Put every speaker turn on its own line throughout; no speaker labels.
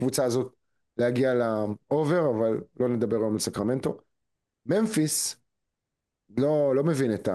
הקבוצה הזאת להגיע לאובר, אבל לא נדבר היום על סקרמנטו. ממפיס, לא מבין את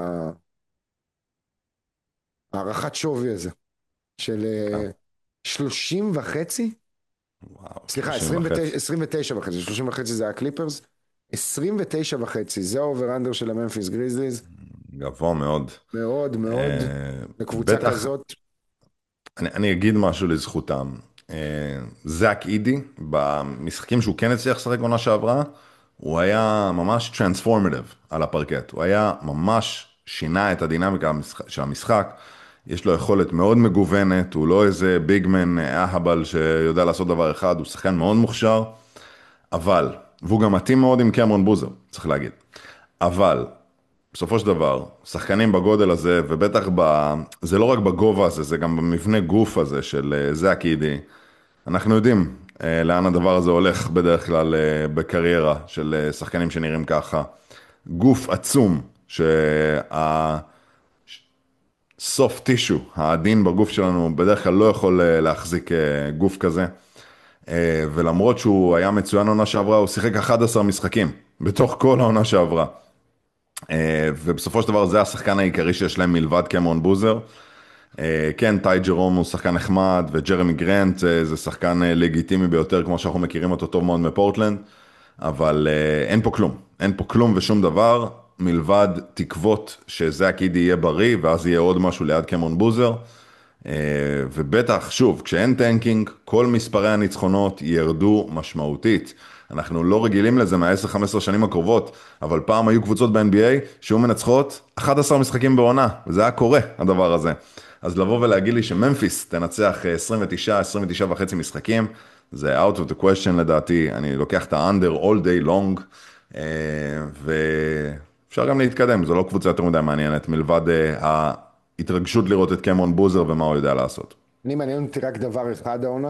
הערכת שווי הזה, של
כן.
30 וחצי,
וואו,
סליחה,
30 וחצי.
29 וחצי, 30 וחצי זה הקליפרס, 29 וחצי, זה האובר אנדר של הממפיס גריזליז,
גבוה מאוד.
מאוד מאוד, לקבוצה
בטח,
כזאת.
אני אגיד משהו לזכותם. זאק אידי, במשחקים שהוא כן הצליח לשחק עונה שעברה, הוא היה ממש טרנספורמטיב על הפרקט. הוא היה ממש שינה את הדינמיקה של המשחק. יש לו יכולת מאוד מגוונת, הוא לא איזה ביגמן אהבל שיודע לעשות דבר אחד, הוא שחקן מאוד מוכשר, אבל, והוא גם מתאים מאוד עם קמרון בוזר, צריך להגיד. אבל, בסופו של דבר, שחקנים בגודל הזה, ובטח זה לא רק בגובה הזה, זה גם במבנה גוף הזה של זאק אידי. אנחנו יודעים לאן הדבר הזה הולך בדרך כלל בקריירה של שחקנים שנראים ככה. גוף עצום, שהסוף טישו, העדין בגוף שלנו, בדרך כלל לא יכול להחזיק גוף כזה. ולמרות שהוא היה מצוין עונה שעברה, הוא שיחק 11 משחקים, בתוך כל העונה שעברה. ובסופו של דבר זה השחקן העיקרי שיש להם מלבד קמרון בוזר. כן, טי ג'רום הוא שחקן נחמד, וג'רמי גרנט זה שחקן לגיטימי ביותר, כמו שאנחנו מכירים אותו טוב מאוד מפורטלנד, אבל אין פה כלום. אין פה כלום ושום דבר, מלבד תקוות שזאק אידי יהיה בריא, ואז יהיה עוד משהו ליד קמרון בוזר. ובטח, שוב, כשאין טנקינג, כל מספרי הניצחונות ירדו משמעותית. אנחנו לא רגילים לזה מה-10-15 שנים הקרובות, אבל פעם היו קבוצות ב-NBA שהיו מנצחות 11 משחקים בעונה, וזה היה קורה, הדבר הזה. אז לבוא ולהגיד לי שממפיס תנצח 29, 29 וחצי משחקים, זה out of the question לדעתי, אני לוקח את ה-under all day long, ואפשר גם להתקדם, זו לא קבוצה יותר מדי מעניינת, מלבד ההתרגשות לראות את קמרון בוזר ומה הוא יודע לעשות.
אני מעניין אותי רק דבר אחד העונה,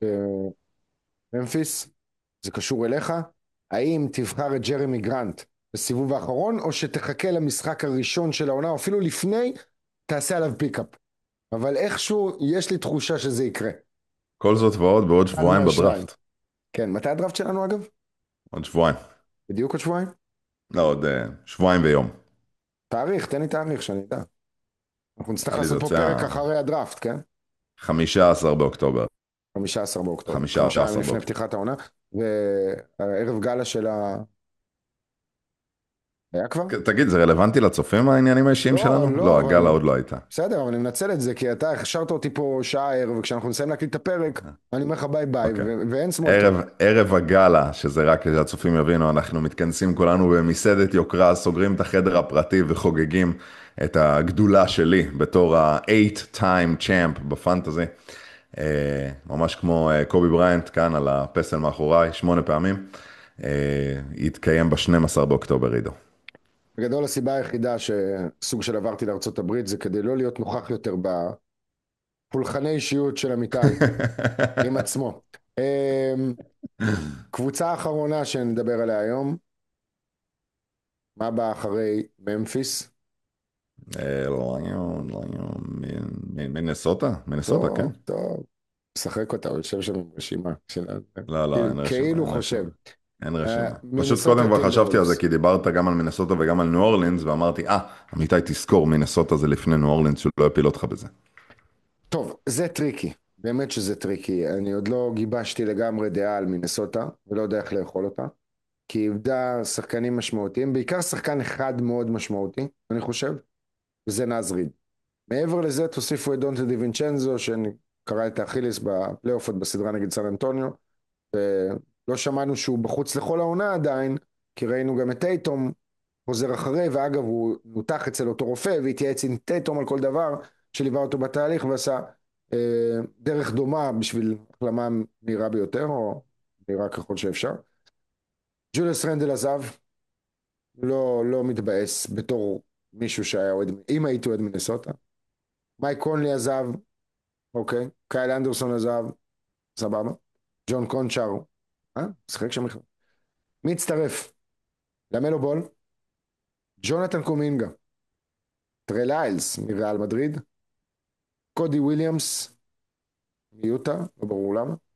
ממפיס, זה קשור אליך, האם תבחר את ג'רמי גרנט בסיבוב האחרון, או שתחכה למשחק הראשון של העונה, או אפילו לפני, תעשה עליו פיקאפ. אבל איכשהו יש לי תחושה שזה יקרה.
כל זאת ועוד בעוד
אחד
שבועיים
מהשניים.
בדראפט.
כן, מתי הדראפט שלנו אגב?
עוד שבועיים.
בדיוק עוד שבועיים?
לא, עוד שבועיים ויום.
תאריך, תן לי תאריך שאני אדע. אנחנו נצטרך
נראה לי זה
לעשות פה
יוצא
פרק אחרי הדראפט, כן?
15 באוקטובר.
15 באוקטובר, 5 ימים
15
לפני
באוקטובר.
פתיחת העונה, והערב גלה של היה כבר?
תגיד, זה רלוונטי לצופים העניינים האישיים
לא,
שלנו?
לא,
לא, הגלה
אבל
עוד לא הייתה.
בסדר, אבל אני מנצל את זה, כי אתה הכשרת אותי פה שעה הערב, וכשאנחנו נסיים להקליט את הפרק, אני אומר לך ביי ביי,
אוקיי.
ואין small talk.
ערב הגלה, שזה רק כדי שהצופים יבינו, אנחנו מתכנסים כולנו במסעדת יוקרה, סוגרים את החדר הפרטי וחוגגים את הגדולה שלי בתור ה-8 time champ בפנטזי. ממש כמו קובי בריינט כאן על הפסל מאחוריי, 8 פעמים. יתקיים ב-12 באוקטובר, עידו.
בגדול הסיבה היחידה שסוג של עברתי לארצות הברית, זה כדי לא להיות נוכח יותר בפולחני אישיות של אמיתי, עם עצמו. קבוצה האחרונה שנדבר עליה היום, מה בא אחרי ממפיס?
מינסוטה? מינסוטה, כן.
טוב, טוב. משחק אותה, הוא יושב שם עם רשימה של
לא, לא, אין רשימה,
כאילו
אין רשימה.
חושב.
אין רשימה. פשוט
מינסוטה
קודם כבר חשבתי על זה,
טימברולס.
כי דיברת גם על מינסוטה וגם על ניו אורלינס, ואמרתי, אמיתי, תזכור, מינסוטה זה לפני ניו אורלינס, שהוא לא יפיל אותך בזה.
טוב, זה טריקי, באמת שזה טריקי. אני עוד לא גיבשתי לגמרי דעה על מינסוטה, ולא יודע איך לאכול אותה, כי היא איבדה שחקנים משמעותיים, בעיקר שחקן אחד מאוד משמעותי, אני חושב, וזה נאז ריד. מעבר לזה תוסיפו את דונטה דיווינצ'נזו, שקרא את האכיליס בפלייאוף עוד בסדרה נגד סן אנטוניו, ולא שמענו שהוא בחוץ לכל העונה עדיין, כי ראינו גם את טייטום חוזר אחרי, ואגב הוא נותח אצל אותו רופא והתייעץ עם טייטום על כל דבר, שליווה אותו בתהליך ועשה דרך דומה בשביל החלמה מהירה ביותר, או מהירה ככל שאפשר. ג'וליוס רנדל עזב, לא מתבאס בתור מישהו שהיה אוהד, אם הייתי אוהד מינסוטה. מייק קונלי עזב, אוקיי, קייל אנדרסון עזב, סבבה. ג'ון קונצ'אר, משחק שם בכלל. מי הצטרף? למלו בול, ג'ונתן קומינגה, טרי ליילס מריאל מדריד, קודי וויליאמס מיוטה, לא ברור למה,